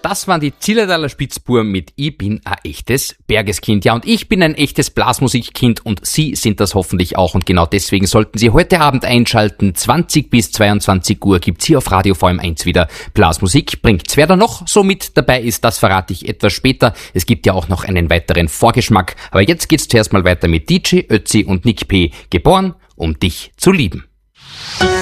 Das waren die Zillertaler Spitzbuben mit Ich bin ein echtes Bergeskind. Ja, und ich bin ein echtes Blasmusikkind und Sie sind das hoffentlich auch. Und genau deswegen sollten Sie heute Abend einschalten. 20 bis 22 Uhr gibt's hier auf Radio VM1 wieder Blasmusik. Bringt's. Wer da noch so mit dabei ist, das verrate ich etwas später. Es gibt ja auch noch einen weiteren Vorgeschmack. Aber jetzt geht's zuerst mal weiter mit DJ Ötzi und Nick P. Geboren, um dich zu lieben.